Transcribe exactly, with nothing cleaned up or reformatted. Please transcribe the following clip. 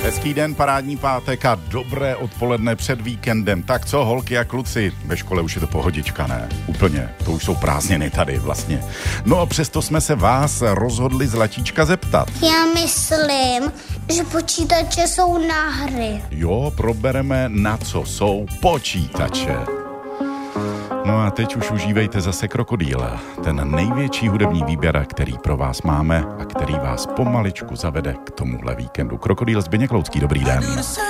Hezký den, parádní pátek a dobré odpoledne před víkendem. Tak co, holky a kluci, ve škole už je to pohodička, ne? Úplně, to už jsou prázdniny tady vlastně. No a přesto jsme se vás rozhodli zlatíčka zeptat. Já myslím, že počítače jsou na hry. Jo, probereme, na co jsou počítače. No a teď už užívejte zase Krokodýla, ten největší hudební výběr, který pro vás máme a který vás pomaličku zavede k tomuhle víkendu. Krokodýl Zbyněk Loucký, dobrý den.